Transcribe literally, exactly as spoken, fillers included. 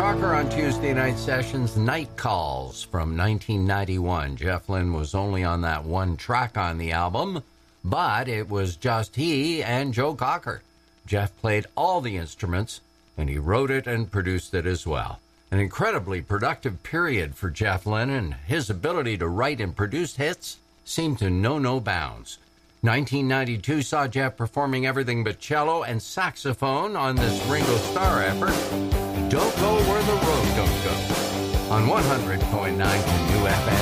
Rocker on Tuesday Night Sessions, Night Calls from nineteen ninety-one. Jeff Lynne was only on that one track on the album, but it was just he and Joe Cocker. Jeff played all the instruments, and he wrote it and produced it as well. An incredibly productive period for Jeff Lynne, and his ability to write and produce hits seemed to know no bounds. nineteen ninety-two saw Jeff performing everything but cello and saxophone on this Ringo Starr effort, Don't Go Where the Road Don't Go, on one hundred point nine Canoe F M.